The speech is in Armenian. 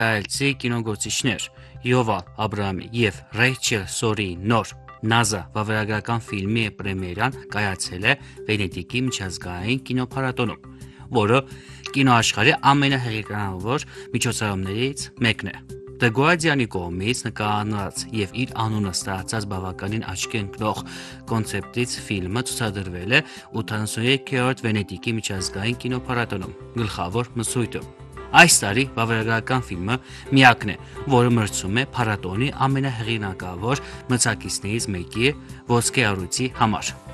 հայցի կինոգործիչներ Յովալ Աբրահամի և Ռեյչել Սորիի նոր Նազա վավերագրական ֆիլմի պրեմիերան կայացել է Վենետիկի միջազգային կինոփառատոնում, որը կինոաշխարհի ամենահեղիկանավոր միջոցառումներից մեկն է։ The Guardian-ի կողմից նկարահանված և իր անունը ստացած բավականին աչքի ընկնող կոնցեպտից ֆիլմը ցուցադրվել է 83-րդ Վենետիկի միջազգային կինոփառատոնում գլխավոր մրցույթում։ Այս տարի վավերագրական ֆիլմը միակն է, որը մրցում է փառատոնի ամենահեղինակավոր մրցակիցներից մեկի ոսկե առույցի համար։